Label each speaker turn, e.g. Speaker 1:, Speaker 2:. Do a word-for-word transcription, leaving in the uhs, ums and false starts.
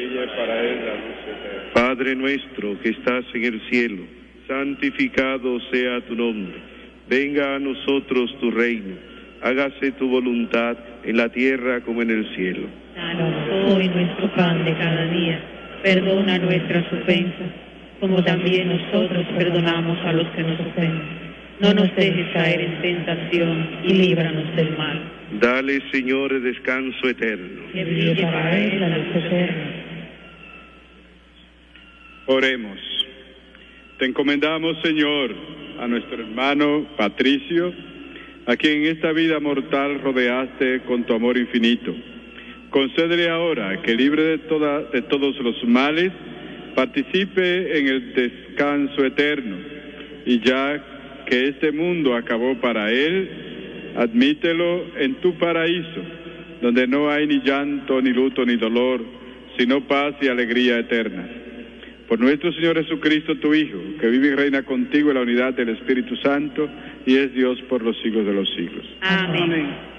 Speaker 1: brille para él la luz eterna.
Speaker 2: Padre nuestro que estás en el cielo, santificado sea tu nombre. Venga a nosotros tu reino. Hágase tu voluntad en la tierra como en el cielo.
Speaker 3: Danos hoy nuestro pan de cada día. Perdona nuestras ofensas, como también nosotros perdonamos a los que nos ofenden. No nos dejes caer en tentación y líbranos del mal.
Speaker 2: Dale, Señor, descanso eterno.
Speaker 3: Que brille para él la luz eterna.
Speaker 1: Oremos. Te encomendamos, Señor, a nuestro hermano Patricio, a quien en esta vida mortal rodeaste con tu amor infinito. Concédele ahora que, libre de, toda, de todos los males, participe en el descanso eterno, y ya que este mundo acabó para él, admítelo en tu paraíso, donde no hay ni llanto, ni luto, ni dolor, sino paz y alegría eterna. Por nuestro Señor Jesucristo, tu Hijo, que vive y reina contigo en la unidad del Espíritu Santo, y es Dios por los siglos de los siglos.
Speaker 3: Amén. Amén.